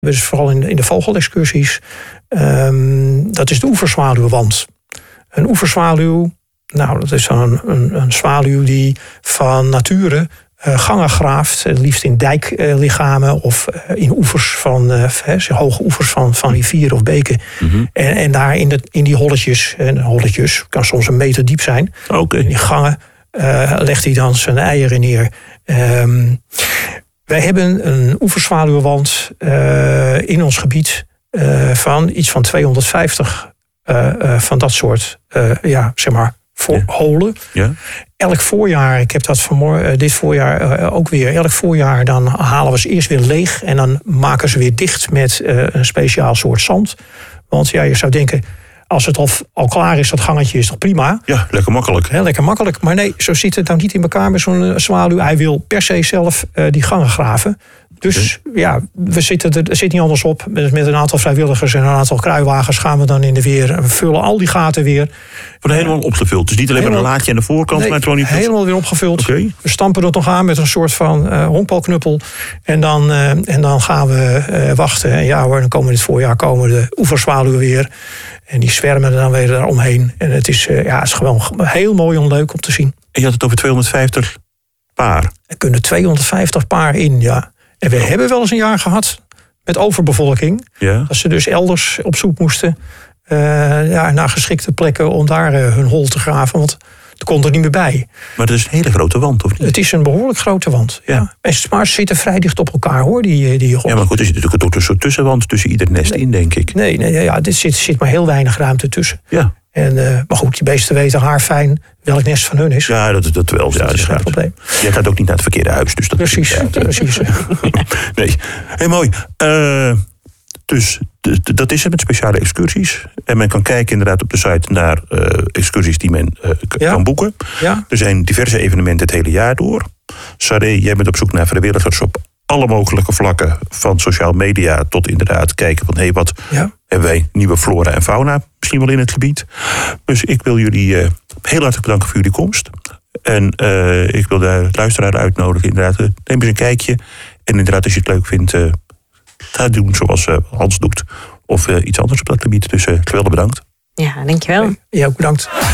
Dus vooral in de vogelexcursies. Dat is de oeverzwaluwwand. Een oeverzwaluw, nou, dat is een zwaluw die van nature gangen graaft. Het liefst in dijklichamen of in oevers hoge oevers van rivieren of beken. Mm-hmm. En daar in die holletjes, holletjes kan soms 1 meter diep zijn. Okay. In die gangen legt hij dan zijn eieren neer. Wij hebben een oeverzwaluwwand in ons gebied van iets van 250 van dat soort, holen. Ja. Elk voorjaar, ik heb dat dit voorjaar ook weer. Elk voorjaar dan halen we ze eerst weer leeg en dan maken ze weer dicht met een speciaal soort zand. Want ja, je zou denken, als het al klaar is, dat gangetje is toch prima? Ja, lekker makkelijk. Ja, lekker makkelijk. Maar nee, zo zit het nou niet in elkaar met zo'n zwaluw. Hij wil per se zelf die gangen graven. Dus ja, er zit niet anders op. Met een aantal vrijwilligers en een aantal kruiwagens gaan we dan in de weer. We vullen al die gaten weer. Wordt helemaal opgevuld. Dus niet alleen maar een laadje aan de voorkant. Nee, maar gewoon niet helemaal weer opgevuld. Okay. We stampen het nog aan met een soort van honkbalknuppel. En dan gaan we wachten. En ja hoor, dan komen in het voorjaar de oeverzwaluwen weer. En die zwermen er dan weer daaromheen. En het is gewoon heel mooi en leuk om te zien. En je had het over 250 paar. Er kunnen 250 paar in, ja. En we hebben wel eens een jaar gehad met overbevolking. Ja. Dat ze dus elders op zoek moesten naar geschikte plekken om daar hun hol te graven. Want het kon er niet meer bij. Maar het is een hele grote wand, of niet? Het is een behoorlijk grote wand, ja. Maar ze zitten vrij dicht op elkaar, hoor, die ja, maar goed, er zit natuurlijk ook een soort tussenwand tussen ieder nest in, denk ik. Nee, er zit maar heel weinig ruimte tussen. Ja. Maar goed, die beesten weten haarfijn welk nest van hun is. Ja, dat wel. Dus dat is geen probleem. Jij gaat ook niet naar het verkeerde huis. Dus dat precies. Nee, heel mooi. Dus dat is het met speciale excursies. En men kan kijken inderdaad op de site naar excursies die men kan boeken. Ja. Er zijn diverse evenementen het hele jaar door. Saré, jij bent op zoek naar vrijwilligers op alle mogelijke vlakken. Van sociaal media tot inderdaad kijken van wat hebben wij nieuwe flora en fauna misschien wel in het gebied. Dus ik wil jullie heel hartelijk bedanken voor jullie komst. En ik wil de luisteraar uitnodigen. Inderdaad, neem eens een kijkje. En inderdaad, als je het leuk vindt, ga doen zoals Hans doet. Of iets anders op dat gebied. Dus geweldig bedankt. Ja, dankjewel. Ja, ook bedankt.